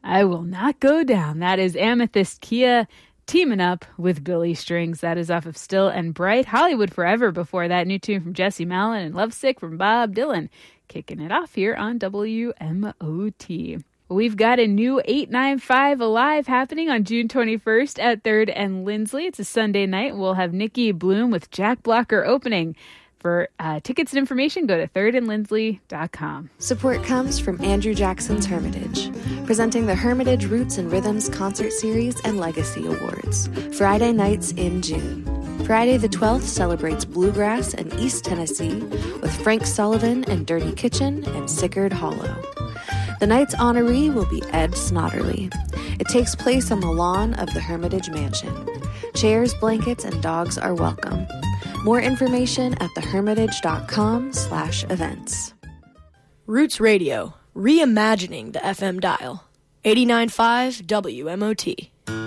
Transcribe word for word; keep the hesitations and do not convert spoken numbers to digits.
I Will Not Go Down. That is Amethyst Kia teaming up with Billy Strings. That is off of Still and Bright. Hollywood Forever before that. New tune from Jesse Malin and Lovesick from Bob Dylan. Kicking it off here on W M O T. We've got a new eight ninety-five Alive happening on June twenty-first at third and Lindsley. It's a Sunday night. We'll have Nikki Bloom with Jack Blocker opening. For uh, tickets and information, go to third and lindsley dot com. Support comes from Andrew Jackson's Hermitage, presenting the Hermitage Roots and Rhythms Concert Series and Legacy Awards, Friday nights in June. Friday the twelfth celebrates bluegrass and East Tennessee with Frank Sullivan and Dirty Kitchen and Sickard Hollow. The night's honoree will be Ed Snodderly. It takes place on the lawn of the Hermitage Mansion. Chairs, blankets, and dogs are welcome. More information at thehermitage.com slash events. Roots Radio, reimagining the F M dial. eighty-nine point five W M O T.